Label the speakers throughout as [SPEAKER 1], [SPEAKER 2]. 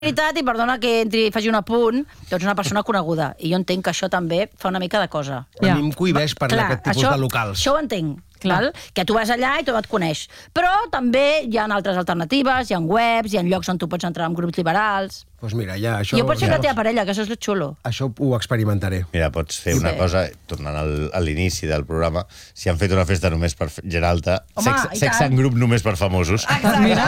[SPEAKER 1] veritat, i perdona que entri i faci un apunt, tu ets una persona coneguda, i jo entenc que això també fa una mica de cosa.
[SPEAKER 2] A mi em cohibeix parlar d'aquest tipus de locals.
[SPEAKER 1] Això ho entenc, val? Que tu vas allà i tothom et coneix. Però també hi ha altres alternatives, hi ha webs, hi ha llocs on tu pots entrar en grups liberals.
[SPEAKER 2] Doncs mira, ja això...
[SPEAKER 1] I ho pots fer amb la teva parella, que això és lo xulo.
[SPEAKER 2] Això ho experimentaré.
[SPEAKER 3] Mira, pots fer una cosa, tornant a l'inici del programa, si han fet una festa només per gent alta, sexe en grup només per famosos.
[SPEAKER 4] Mira.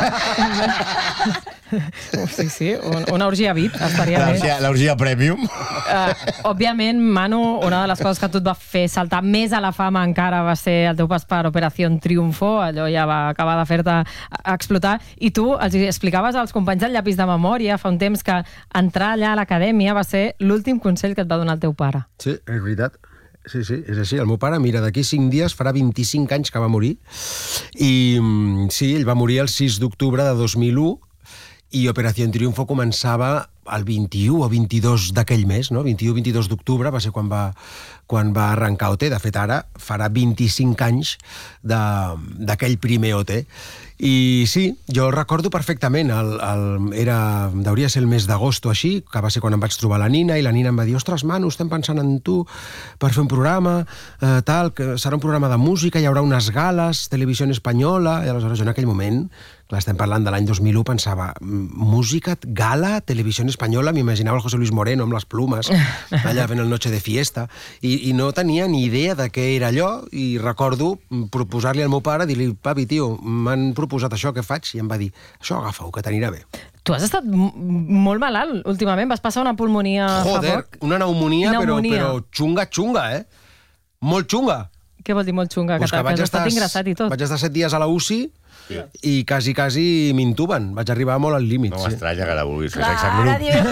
[SPEAKER 4] Sí, una orgia VIP, estaria bé.
[SPEAKER 3] L'orgia premium.
[SPEAKER 4] Òbviament, Manu, una de les coses que tu et va fer saltar més a la fama encara va ser el teu pas per Operació Triunfo, allò ja va acabar de fer-te explotar, i tu els explicaves als companys del llapis de memòria fa un temps que entrar allà a l'acadèmia va ser l'últim consell que et va donar el teu pare.
[SPEAKER 2] Sí, és veritat. Sí, és així. El meu pare, mira, d'aquí 5 dies farà 25 anys que va morir. I sí, ell va morir el 6 d'octubre de 2001 i Operació Triunfo començava el 21 o 22 d'aquell mes, no? 21-22 d'octubre va ser quan va arrencar OT. De fet, ara farà 25 anys d'aquell primer OT. I sí, jo el recordo perfectament. Hauria ser el mes d'agost o així, que va ser quan em vaig trobar la Nina, i la Nina em va dir: ostres, Manu, estem pensant en tu per fer un programa, que serà un programa de música, hi haurà unes gales, Televisió Espanyola. I aleshores jo en aquell moment, clar, estem parlant de l'any 2001, pensava, música, gala, Televisió Espanyola, m'imaginava el José Luis Moreno amb les plumes, allà fent el Noche de Fiesta, i no tenia ni idea de què era allò, i recordo proposar-li al meu pare, dir-li: papi, tio, m'han proposat això, què faig? I em va dir: això agafa-ho, que t'anirà bé.
[SPEAKER 4] Tu has estat molt malalt últimament, vas passar una pulmonia fa poc.
[SPEAKER 2] Una pneumònia, però xunga, eh? Molt xunga.
[SPEAKER 4] Què vol dir molt xunga? Que has estat ingressat i tot.
[SPEAKER 2] Vaig estar 7 dies a la UCI, i quasi m'intuben. Vaig arribar molt al límit.
[SPEAKER 3] No m'estranya que ara vulguis fer sexe en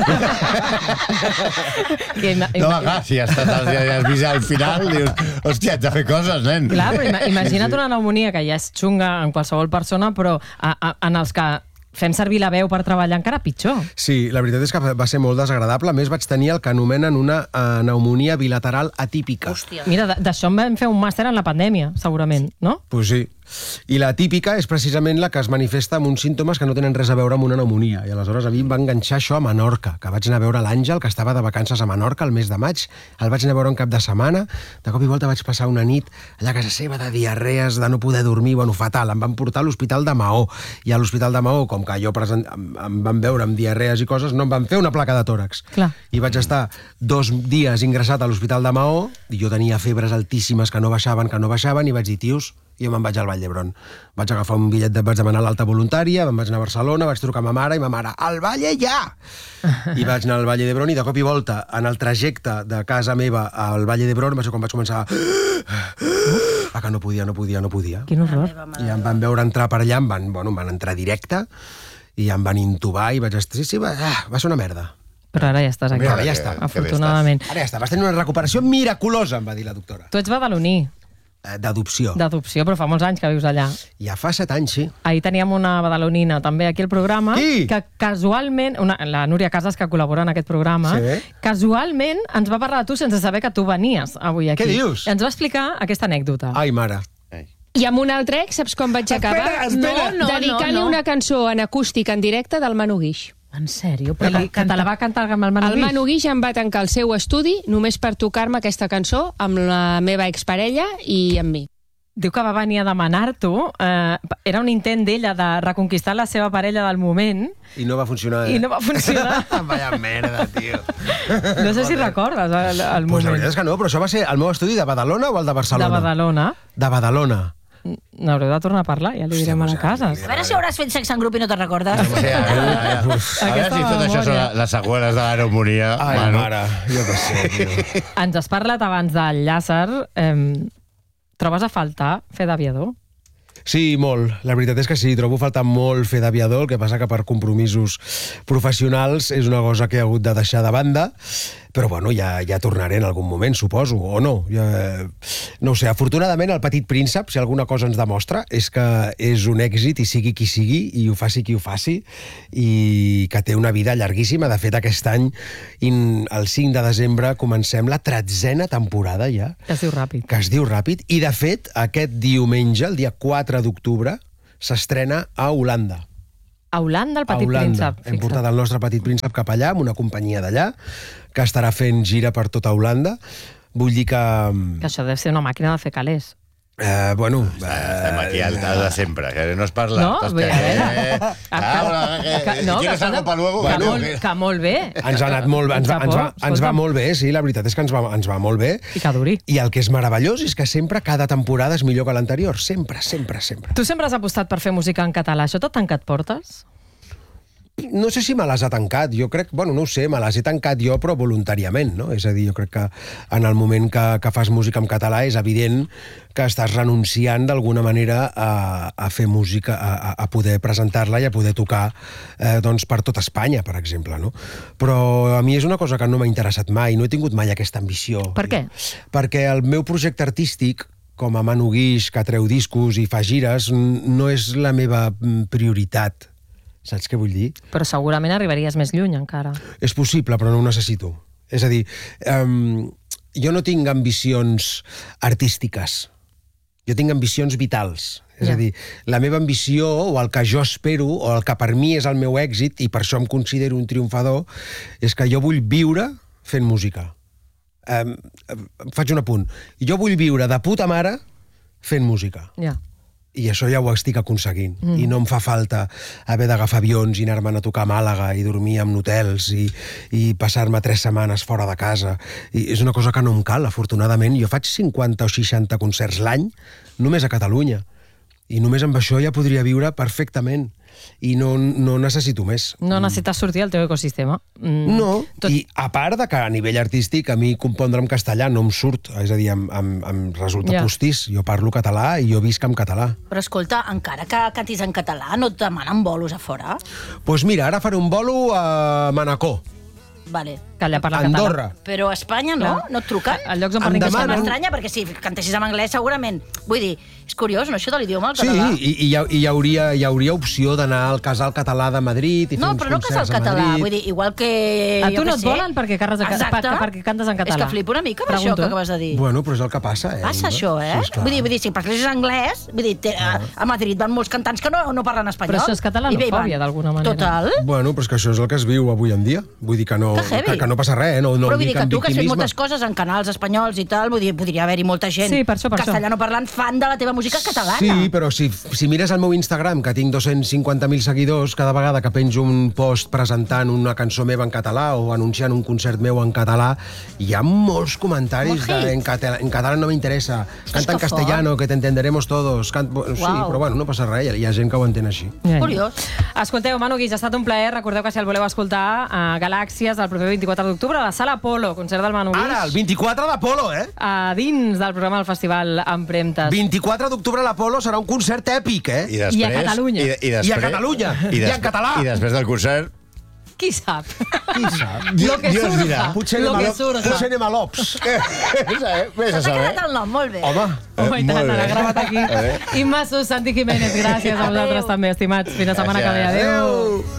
[SPEAKER 3] grup. No, clar, si has vist al final, dius, hòstia, ets de fer coses, nen.
[SPEAKER 4] Clar, però imagina't una pneumònia que ja és xunga en qualsevol persona, però en els que fem servir la veu per treballar encara pitjor.
[SPEAKER 2] Sí, la veritat és que va ser molt desagradable. A més, vaig tenir el que anomenen una pneumònia bilateral atípica.
[SPEAKER 1] Hòstia.
[SPEAKER 4] Mira, d'això en vam fer un màster en la pandèmia, segurament, no?
[SPEAKER 2] Pues sí. I la típica és precisament la que es manifesta amb uns símptomes que no tenen res a veure amb una pneumònia. I aleshores a mi em va enganxar això a Menorca, que vaig anar a veure l'Àngel, que estava de vacances a Menorca el mes de maig. El vaig anar a veure un cap de setmana. De cop i volta vaig passar una nit allà a casa seva de diarrees, de no poder dormir, bueno, fatal. Em van portar a l'Hospital de Maó. I a l'Hospital de Maó, com que jo em van veure amb diarrees i coses, no em van fer una placa de tòrax.
[SPEAKER 4] Clar.
[SPEAKER 2] I vaig estar 2 dies ingressat a l'Hospital de Maó, i jo tenia febres altíssimes que no baixaven, i vaig dir: tios, jo me'n vaig al Vall d'Hebron. Vaig agafar un bitllet, vaig demanar l'alta voluntària, me'n vaig anar a Barcelona, vaig trucar a ma mare, i ma mare: al Valle ja! I vaig anar al Vall d'Hebron, i de cop i volta, en el trajecte de casa meva al Vall d'Hebron, va ser quan vaig començar que no podia.
[SPEAKER 4] Quin horror.
[SPEAKER 2] I em van veure entrar per allà, em van entrar directe, i em van intubar, i vaig estar... Sí, va ser una merda.
[SPEAKER 4] Però ara ja estàs aquí.
[SPEAKER 2] Ara ja està.
[SPEAKER 4] Afortunadament.
[SPEAKER 2] Ara ja està. Vas tenir una recuperació miraculosa, em va dir la doctora.
[SPEAKER 4] Tu ets badaloní.
[SPEAKER 2] D'adopció.
[SPEAKER 4] D'adopció, però fa molts anys que vius allà.
[SPEAKER 2] Ja fa 7 anys, sí.
[SPEAKER 4] Ahir teníem una badalonina també aquí al programa, que casualment, la Núria Casas, que col·labora en aquest programa, casualment ens va parlar de tu sense saber que tu venies avui aquí.
[SPEAKER 2] Què dius?
[SPEAKER 4] Ens va explicar aquesta anècdota.
[SPEAKER 2] Ai, mare.
[SPEAKER 5] I amb un altre ex, saps com vaig acabar?
[SPEAKER 2] Espera.
[SPEAKER 5] Dedicant-li una cançó en acústic en directe del Manu Guix.
[SPEAKER 4] En sèrio? Però que te la va cantar amb el Manu Guix?
[SPEAKER 5] El Manu Guix em va tancar el seu estudi només per tocar-me aquesta cançó amb la meva exparella i amb mi.
[SPEAKER 4] Diu que va venir a demanar-t'ho. Era un intent d'ella de reconquistar la seva parella del moment.
[SPEAKER 2] I no va funcionar,
[SPEAKER 4] I no va funcionar.
[SPEAKER 2] Vaya merda, tio.
[SPEAKER 4] No sé si recordes el moment.
[SPEAKER 2] Pues la veritat és que no, però això va ser el meu estudi de Badalona o el de Barcelona?
[SPEAKER 4] De Badalona.
[SPEAKER 2] De Badalona.
[SPEAKER 4] N'haureu de tornar a parlar, ja li direm a la casa.
[SPEAKER 1] A veure si hauràs fet sexe en grup i no te'n recordes.
[SPEAKER 3] A veure si tot això són les seqüeles de la pneumònia.
[SPEAKER 2] Ai, mare, jo què sé, tio.
[SPEAKER 4] Ens has parlat abans del Llàcer. Trobes a faltar fer d'aviador?
[SPEAKER 2] Sí, molt. La veritat és que sí, trobo a faltar molt fer d'aviador, el que passa que per compromisos professionals és una cosa que he hagut de deixar de banda, però bueno, ja tornaré en algun moment, suposo, o no. No ho sé, afortunadament el Petit Príncep, si alguna cosa ens demostra, és que és un èxit i sigui qui sigui, i ho faci qui ho faci, i que té una vida llarguíssima. De fet, aquest any, el 5 de desembre, comencem la 13a temporada ja.
[SPEAKER 4] Que es diu ràpid.
[SPEAKER 2] Que es diu ràpid, i de fet, aquest diumenge, el dia 4 d'octubre, s'estrena a Holanda.
[SPEAKER 4] A Holanda, el Petit Príncep.
[SPEAKER 2] Hem portat el nostre Petit Príncep cap allà, amb una companyia d'allà, que estarà fent gira per tota Holanda. Vull dir que...
[SPEAKER 4] Que això deu ser una màquina de fer calés.
[SPEAKER 3] Estem aquí al de sempre, que no es parla.
[SPEAKER 4] No? Vull dir,
[SPEAKER 3] ¿Quieres algo para luego?
[SPEAKER 4] Que molt bé.
[SPEAKER 2] Ens ha anat molt bé, ens va molt bé, sí, la veritat és que ens va molt bé.
[SPEAKER 4] I que duri.
[SPEAKER 2] I el que és meravellós és que sempre, cada temporada és millor que l'anterior. Sempre, sempre, sempre.
[SPEAKER 4] Tu sempre has apostat per fer música en català. Això t'ha tancat portes?
[SPEAKER 2] No sé si me les ha tancat, jo crec, bueno, no ho sé, me les he tancat jo, però voluntàriament, no? És a dir, jo crec que en el moment que fas música en català és evident que estàs renunciant d'alguna manera a fer música, a poder presentar-la i a poder tocar doncs per tot Espanya, per exemple, no? Però a mi és una cosa que no m'ha interessat mai, no he tingut mai aquesta ambició.
[SPEAKER 4] Per què?
[SPEAKER 2] Perquè el meu projecte artístic, com a Manu Guix, que treu discos i fa gires, no és la meva prioritat. Saps què vull dir?
[SPEAKER 4] Però segurament arribaries més lluny, encara.
[SPEAKER 2] És possible, però no ho necessito. És a dir, jo no tinc ambicions artístiques. Jo tinc ambicions vitals. És a dir, la meva ambició, o el que jo espero, o el que per mi és el meu èxit, i per això em considero un triomfador, és que jo vull viure fent música. Faig un apunt. Jo vull viure de puta mare fent música.
[SPEAKER 4] Ja.
[SPEAKER 2] I això ja ho estic aconseguint. I no em fa falta haver d'agafar avions i anar-me'n a tocar a Màlaga i dormir en hotels i passar-me 3 setmanes fora de casa. I és una cosa que no em cal, afortunadament. Jo faig 50 o 60 concerts l'any només a Catalunya. I només amb això ja podria viure perfectament. I no necessito més.
[SPEAKER 4] No necessites sortir del teu ecosistema.
[SPEAKER 2] No, i a part de que a nivell artístic a mi compondre en castellà no em surt, és a dir, em resulta postís. Jo parlo català i jo visc en català.
[SPEAKER 1] Però escolta, encara que cantis en català, no et demanen bolos a fora?
[SPEAKER 2] Doncs mira, ara faré un bolo a Manacor.
[SPEAKER 1] Vale.
[SPEAKER 4] Que allà parla
[SPEAKER 2] Andorra.
[SPEAKER 4] català.
[SPEAKER 1] Però a Espanya no?
[SPEAKER 4] Clar.
[SPEAKER 1] No et truquen?
[SPEAKER 4] A llocs on parlen
[SPEAKER 1] Em
[SPEAKER 4] català.
[SPEAKER 1] m'estranya, perquè si cantessis en anglès segurament... Vull dir, és curiós, no, això de l'idioma, el
[SPEAKER 2] Sí,
[SPEAKER 1] català?
[SPEAKER 2] i hi hauria opció d'anar al Casal Català de Madrid i fer
[SPEAKER 1] No,
[SPEAKER 2] uns
[SPEAKER 1] però no casal
[SPEAKER 2] concerts a
[SPEAKER 1] català,
[SPEAKER 2] Madrid.
[SPEAKER 1] vull dir, igual que...
[SPEAKER 4] A tu
[SPEAKER 1] jo
[SPEAKER 4] no
[SPEAKER 1] què
[SPEAKER 4] et
[SPEAKER 1] sé.
[SPEAKER 4] volen perquè cantes en català.
[SPEAKER 1] És que flipo una mica amb això
[SPEAKER 4] Pregunto.
[SPEAKER 1] que acabes de dir.
[SPEAKER 2] Bueno, però és el que passa,
[SPEAKER 1] Passa això, eh?
[SPEAKER 2] Sí, esclar.
[SPEAKER 1] Vull dir, si parles anglès, vull dir, a Madrid van molts cantants que no parlen espanyol.
[SPEAKER 4] Però això és catalanofòbia, d'alguna manera.
[SPEAKER 1] Total.
[SPEAKER 2] Bueno, però és que això és el que es viu avui en dia. Vull dir que no,
[SPEAKER 1] Que heavy.
[SPEAKER 2] que no passa res, no
[SPEAKER 1] Però
[SPEAKER 2] ho
[SPEAKER 1] vull dir
[SPEAKER 2] dic
[SPEAKER 1] que
[SPEAKER 2] amb
[SPEAKER 1] tu, que has fet
[SPEAKER 2] victimisme.
[SPEAKER 1] moltes coses en canals espanyols i tal, vull dir, podria haver-hi molta gent
[SPEAKER 4] Sí, per això.
[SPEAKER 1] castellano parlant fan de la teva música catalana.
[SPEAKER 2] Sí, però si mires el meu Instagram, que tinc 250.000 seguidors, cada vegada que penjo un post presentant una cançó meva en català o anunciant un concert meu en català, hi ha molts comentaris de en català no m'interessa, canta en
[SPEAKER 1] que
[SPEAKER 2] castellano, que te entenderemos todos. Sí, però bueno, no passa res, hi ha gent que ho entén així.
[SPEAKER 1] Curiós.
[SPEAKER 4] Escolteu, Manu Guix, ha estat un plaer. Recordeu que si el voleu escoltar a Galàxies el proper 24 d'octubre a la Sala Apolo, concert del Manu Guix.
[SPEAKER 2] Ara, el 24 d'Apolo,
[SPEAKER 4] A dins del programa del Festival Empremtes.
[SPEAKER 2] 24 d'octubre a l'Apolo serà un concert èpic,
[SPEAKER 3] I després,
[SPEAKER 4] I a Catalunya.
[SPEAKER 2] I a Catalunya. I en català.
[SPEAKER 3] I després del concert...
[SPEAKER 4] Qui sap?
[SPEAKER 2] Qui sap?
[SPEAKER 4] Lo que
[SPEAKER 3] Dios
[SPEAKER 4] surja.
[SPEAKER 3] dirà.
[SPEAKER 2] Potser anem a l'Ops.
[SPEAKER 3] Vés a
[SPEAKER 1] S'ha
[SPEAKER 3] saber.
[SPEAKER 1] quedat el nom, molt bé.
[SPEAKER 2] Home,
[SPEAKER 4] Home, i tant,
[SPEAKER 3] molt bé.
[SPEAKER 4] l'ha gravat aquí. Imma Sus, Santi Jiménez, gràcies a vosaltres també, estimats. Fins la setmana que ve. Adéu.
[SPEAKER 2] adéu.